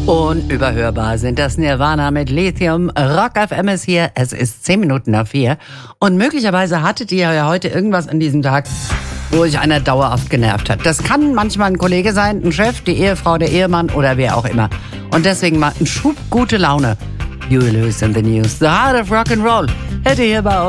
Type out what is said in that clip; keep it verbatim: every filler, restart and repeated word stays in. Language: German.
Unüberhörbar sind das Nirvana mit Lithium. Rock F M ist hier. Es ist zehn Minuten nach vier. Und möglicherweise hattet ihr ja heute irgendwas an diesem Tag, wo euch einer dauerhaft genervt hat. Das kann manchmal ein Kollege sein, ein Chef, die Ehefrau, der Ehemann oder wer auch immer. Und deswegen mal ein Schub gute Laune. Huey Lewis and the News. The Heart of Rock and Roll. Hätte hier bei euch.